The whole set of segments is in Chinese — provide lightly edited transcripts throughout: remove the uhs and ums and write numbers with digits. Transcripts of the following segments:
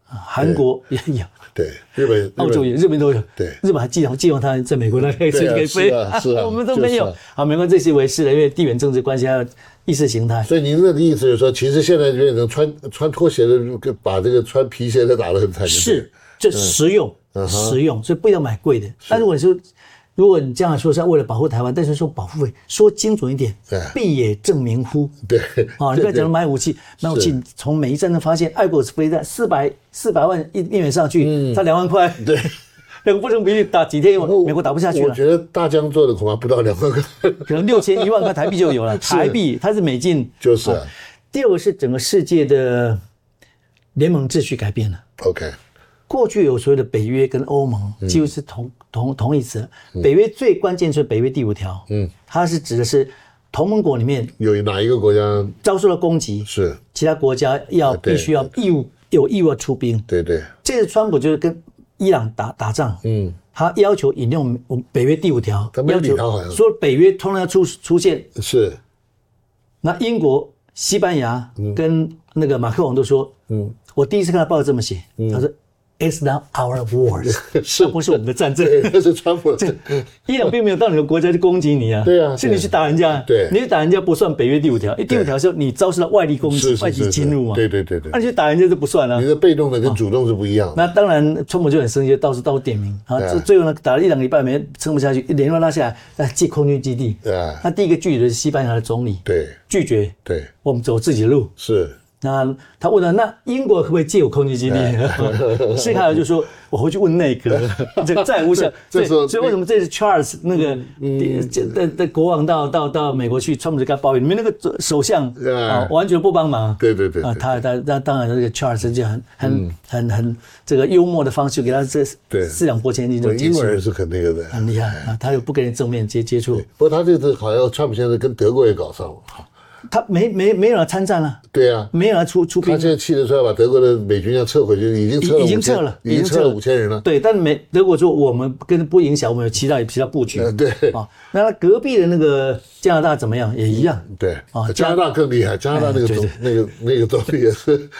韩国也有， 对，日本、 澳洲也，日本都有， 对， 日本还寄望他在美国那可以飞， 是啊， 我们都没有。 就是好，美国这些为是的，因为地缘政治关系还有意识形态。 所以您的意思就是说，其实现在变成穿拖鞋的，把这个穿皮鞋的打得很惨。 是，这实用，实用，所以不要买贵的。但如果你这样说是为了保护台湾，但是说保护费，说精准一点，必也正名乎？ 对， 啊，你不要讲买武器，从美伊战争发现，爱国者飞弹400万一元上去，才2万块， 对， 两个不成比例，打几天美国打不下去了。 我觉得大疆做的恐怕不到2万块， 可能6000、1万块台币就有了。台币它是美金， 就是啊。 第二个是整个世界的联盟秩序改变了。 OK。 过去有所谓的北约跟欧盟，几乎是同义词。北约最关键是北约第5条，它是指的是同盟国里面有哪一个国家遭受了攻击，是其他国家必须要有义务要出兵。 对对， 这次川普就是跟伊朗打仗，他要求引用北约第5条，要求说北约通常要出现。 是， 那英国、西班牙跟那个马克龙都说，我第一次看到报纸这么写，他说。It's not our wars， 那不是我们的战争， 那是川普的。 伊朗并没有到你的国家去攻击你啊， 对啊， 是你去打人家， 对， 你去打人家不算北约第5条，第5条是你遭受到外力攻击、外敌侵入嘛， 对， 那你去打人家就不算啊。 你的被动的跟主动是不一样的。 那当然，川普就很生气，到处点名啊，最后呢打了1-2个礼拜没撑不下去，联络拉下来，借空军基地。那第一个拒绝的是西班牙的总理， 对， 拒绝， 对， 我们走自己的路。 是。 那他问了，那英国可不可以借我空军基地？施凯尔就说：“我回去问内阁，这个再无效。”所以为什么这次 Charles 那个的国王到美国去，川普就跟他抱怨，你们那个首相完全不帮忙。 对啊，他当然这个 Charles 就很这个幽默的方式给他这4两拨千斤就结束。 英国人是很那个的， 很厉害啊，他又不跟人正面接触。 不过他这次好像川普现在跟德国也搞上了。 他没有人参战了， 对啊， 没有人出兵。 他现在气得出来把德国的美军要撤回去，已经撤了5000人了。 对，但德国说我们不影响，我们有其他布局。 对啊，那隔壁的那个加拿大怎么样？也一样。 对啊，加拿大更厉害，加拿大那个总理也是。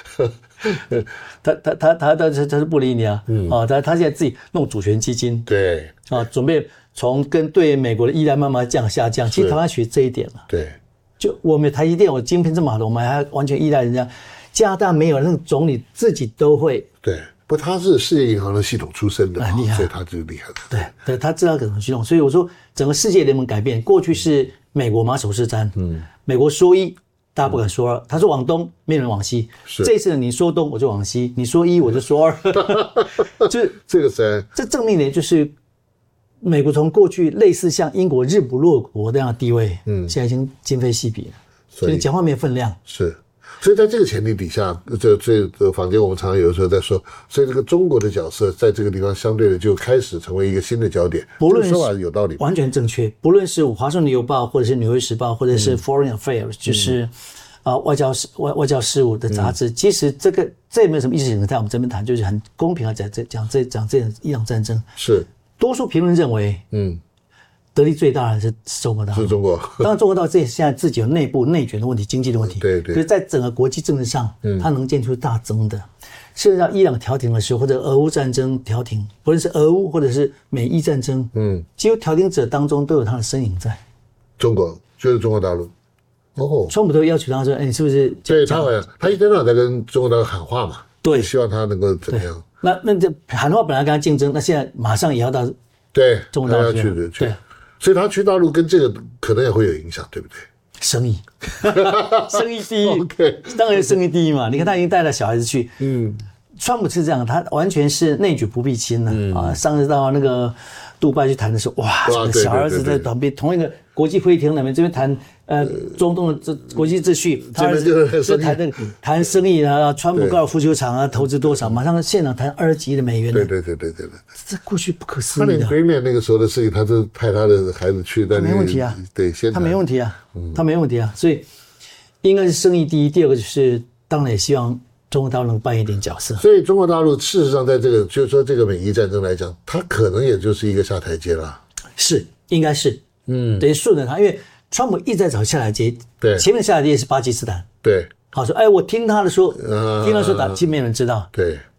他是不理你啊，他现在自己弄主权基金， 对啊，准备从对美国的依赖慢慢下降。其实台湾学这一点了， 对。 就我们台积电，我晶片这么好，我们还完全依赖人家。加拿大没有，那个总理自己都会。 对，不，他是世界银行的系统出身的， 厉害， 所以他就厉害的。 对，他知道怎么去弄。所以我说，整个世界联盟改变，过去是美国马首是瞻，美国说一，大家不敢说二，他说往东，没有人往西。这次你说东，我就往西；你说一，我就说二。就这个是这证明呢，就是。美国从过去类似像英国日不落国这样的地位，现在已经今非昔比了，所以讲话没有分量。 是，所以在这个前提底下，这坊间我们常常有的时候在说，所以这个中国的角色在这个地方相对的就开始成为一个新的焦点。 不论说法有道理， 完全正确。不论是华盛顿邮报，或者是纽约时报，或者是 Foreign Affairs，就是外交事务的杂志，其实这也没有什么意识形态，我们这边谈就是很公平啊，讲这伊朗战争是。 多数评论认为，得利最大的是中国大陆。 是中国。 当然，中国大陆现在自己有内部内卷的问题、经济的问题。 对。 可是，在整个国际政治上，它能见出大增的。甚至到伊朗调停的时候，或者俄乌战争调停，不论是俄乌或者是美伊战争，几乎调停者当中都有他的身影在。 中国就是中国大陆。哦。 川普都要求他说：“你是不是？” 对，他一天到晚在跟中国大陆喊话嘛。 对。 希望他能够怎么样？ 那这喊话本来跟他竞争，那现在马上也要到中国大陆去。 对， 所以他去大陆跟这个可能也会有影响，对不对？ 生意第一， 当然生意第一嘛。你看他已经带了小孩子去，川普是这样，他完全是内举不避亲了上次到那个杜拜去谈的时候，哇，小儿子在旁边同一个国际会议厅里面这边谈中东的国际秩序，他儿子就谈生意啊，川普高尔夫球场啊，投资多少，马上现场谈20几亿的美元。 对， 这过去不可思议的。 他连 Greenland 那个时候的事情，他都派他的孩子去，但没问题啊， 对， 他没问题啊，他没问题啊，所以应该是生意第一，第二个就是当然也希望中国大陆能扮演一点角色。 所以中国大陆事实上在这个就是说这个美伊战争来讲，它可能也就是一个下台阶了。 是，应该是，等于顺着他，因为川普一直在找下台阶， 对， 前面下台阶是巴基斯坦， 对， 好说，我听他的说，听他说打，其实没有人知道， 对，